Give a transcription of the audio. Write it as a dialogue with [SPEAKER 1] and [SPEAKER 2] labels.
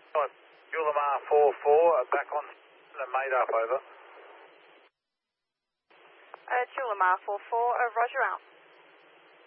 [SPEAKER 1] Julimar 44, back on and made up, over.
[SPEAKER 2] Julimar 44, roger out.